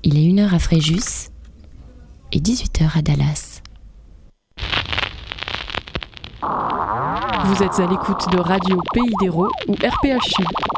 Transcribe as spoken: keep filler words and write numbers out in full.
Il est une heure à Fréjus et dix-huit heures à Dallas. Vous êtes à l'écoute de Radio Pays d'Hérault ou R P H Sud.